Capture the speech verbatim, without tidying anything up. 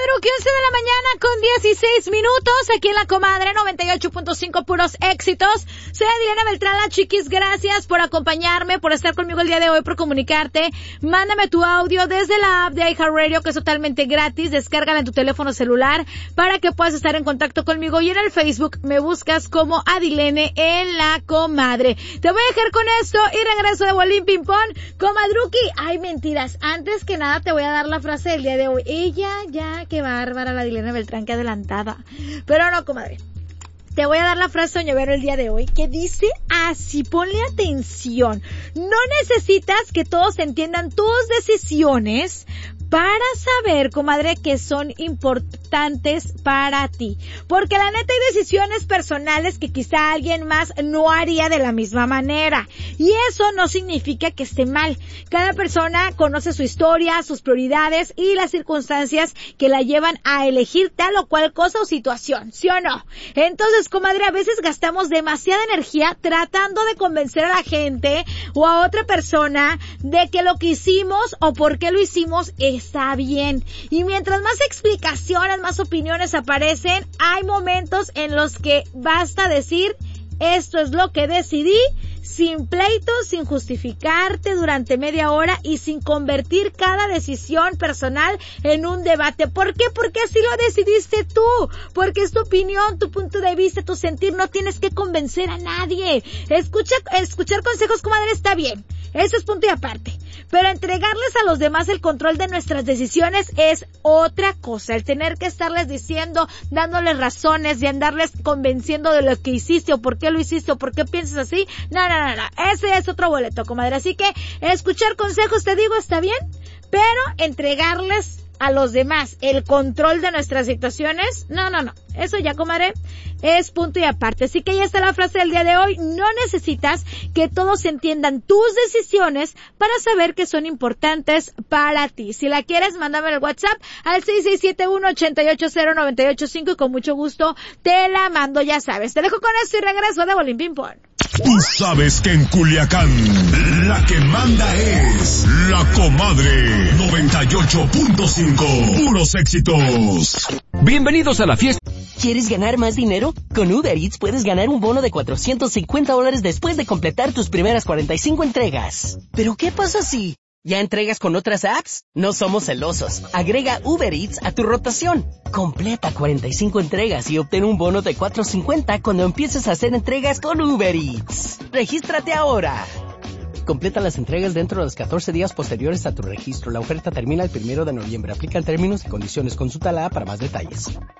Druki, once de la mañana con dieciséis minutos, aquí en La Comadre, noventa y ocho punto cinco, puros éxitos. Soy Adriana Beltrán, la chiquis, gracias por acompañarme, por estar conmigo el día de hoy, por comunicarte. Mándame tu audio desde la app de iHeartRadio, que es totalmente gratis, descárgala en tu teléfono celular para que puedas estar en contacto conmigo. Y en el Facebook me buscas como Adilene en La Comadre. Te voy a dejar con esto y regreso de Bolín Ping Pong. Comadruki, ay, mentiras, antes que nada te voy a dar la frase del día de hoy. Ella, ya, qué bárbara la Adilene Beltrán, qué adelantada. Pero no, comadre. Te voy a dar la frase soñavero el día de hoy, que dice así, ponle atención. No necesitas que todos entiendan tus decisiones para saber, comadre, que son importantes para ti. Porque la neta hay decisiones personales que quizá alguien más no haría de la misma manera. Y eso no significa que esté mal. Cada persona conoce su historia, sus prioridades y las circunstancias que la llevan a elegir tal o cual cosa o situación, ¿sí o no? Entonces, comadre, a veces gastamos demasiada energía tratando de convencer a la gente o a otra persona de que lo que hicimos o por qué lo hicimos está bien. Y mientras más explicaciones, más opiniones aparecen, hay momentos en los que basta decir, esto es lo que decidí, sin pleitos, sin justificarte durante media hora y sin convertir cada decisión personal en un debate. ¿Por qué? Porque así lo decidiste tú. Porque es tu opinión, tu punto de vista, tu sentir. No tienes que convencer a nadie. Escucha, escuchar consejos, comadre, está bien. Eso es punto y aparte. Pero entregarles a los demás el control de nuestras decisiones es otra cosa. El tener que estarles diciendo, dándoles razones y andarles convenciendo de lo que hiciste o por qué lo hiciste o por qué piensas así. No, no, no, no. Ese es otro boleto, comadre. Así que escuchar consejos, te digo, está bien, pero entregarles a los demás el control de nuestras situaciones, no, no, no. Eso ya, comadre, es punto y aparte. Así que ya está la frase del día de hoy. No necesitas que todos entiendan tus decisiones para saber que son importantes para ti. Si la quieres, mándame el WhatsApp al seis seis siete uno, ocho ocho cero, nueve ocho cinco y con mucho gusto te la mando, ya sabes. Te dejo con esto y regreso de Bolín Ping Pong. Tú sabes que en Culiacán la que manda es La Comadre noventa y ocho punto cinco, puros éxitos. Bienvenidos a la fiesta. ¿Quieres ganar más dinero? Con Uber Eats puedes ganar un bono de cuatrocientos cincuenta dólares después de completar tus primeras cuarenta y cinco entregas. ¿Pero qué pasa si ya entregas con otras apps? No somos celosos. Agrega Uber Eats a tu rotación. Completa cuarenta y cinco entregas y obtén un bono de cuatrocientos cincuenta cuando empieces a hacer entregas con Uber Eats. ¡Regístrate ahora! Completa las entregas dentro de los catorce días posteriores a tu registro. La oferta termina el primero de noviembre. Aplican términos y condiciones. Consulta la app para más detalles.